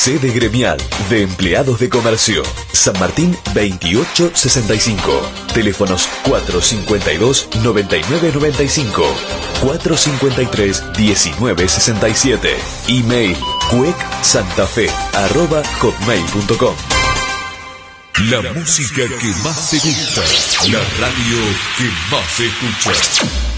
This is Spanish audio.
Sede gremial de empleados de comercio. San Martín 2865. Teléfonos 452-9995. 453-1967. Email cuecsantafe@hotmail.com. La música que más te gusta. La radio que más se escucha.